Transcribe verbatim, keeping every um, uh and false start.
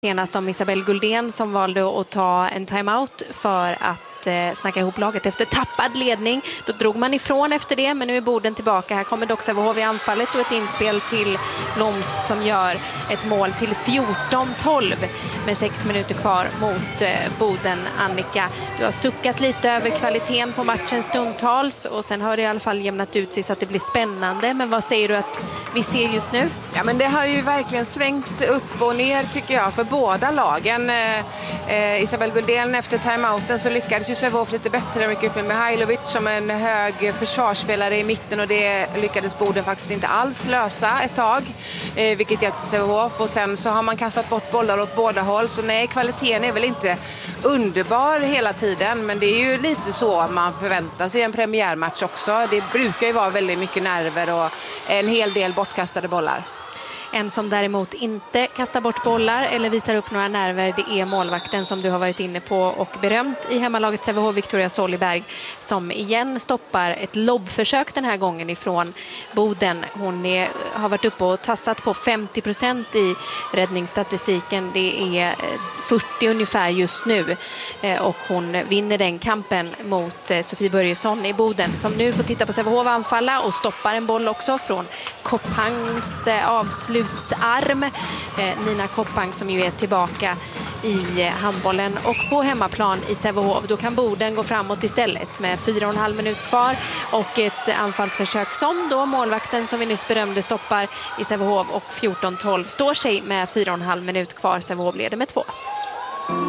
Senast om Isabelle Guldén som valde att ta en timeout för att snacka ihop laget efter tappad ledning. Då drog man ifrån efter det, men nu är Boden tillbaka. Här kommer dock Sävehof i anfallet och ett inspel till Blomst som gör ett mål till fjorton tolv med sex minuter kvar mot Boden. Annika, du har suckat lite över kvaliteten på matchen stundtals och sen har det i alla fall jämnat ut sig så att det blir spännande. Men vad säger du att vi ser just nu? Ja, men det har ju verkligen svängt upp och ner tycker jag för båda lagen. Eh, Isabelle Guldén efter timeouten så lyckades ju Sävehof lite bättre, mycket upp med Mihailovic som en hög försvarsspelare i mitten och det lyckades Boden faktiskt inte alls lösa ett tag, eh, vilket hjälpte Sävehof. Och sen så har man kastat bort bollar åt båda håll, så nej, kvaliteten är väl inte underbar hela tiden, men det är ju lite så man förväntar sig i en premiärmatch också. Det brukar ju vara väldigt mycket nerver och en hel del bortkastade bollar. En som däremot inte kastar bort bollar eller visar upp några nerver, det är målvakten som du har varit inne på och berömt i hemmalaget Sävehof, Victoria Soliberg, som igen stoppar ett lobbförsök den här gången ifrån Boden. Hon är, har varit uppe och tassat på femtio procent i räddningsstatistiken. Det är fyrtio ungefär just nu och hon vinner den kampen mot Sofie Börjesson i Boden, som nu får titta på Sävehof anfalla och stoppar en boll också från Koppangs avslut arm. Eh, Nina Koppang som ju är tillbaka i eh, handbollen och på hemmaplan i Sävehof. Då kan Boden gå framåt istället med fyra och en halv minut kvar och ett anfallsförsök som då målvakten som vi nyss berömde stoppar i Sävehof, och fjorton tolv står sig med fyra och en halv minut kvar. Sävehof leder med två.